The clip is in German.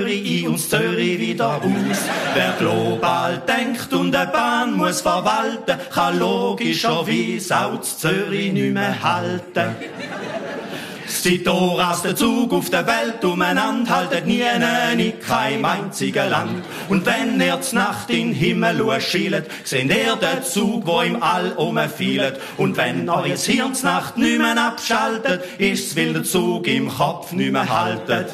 Zürich ein und Zürich wieder aus. Wer global denkt und eine Bahn muss verwalten, kann logischerweise auch in Zürich nicht mehr halten. Seitdem rast der Zug auf der Welt umeinander, haltet nie in keinem einzigen Land. Und wenn ihr zur Nacht in den Himmel schielt, seht ihr den Zug, wo im All umfielt. Und wenn euer Hirn zur Nacht nicht mehr abschaltet, ist's, weil der Zug im Kopf nicht mehr haltet.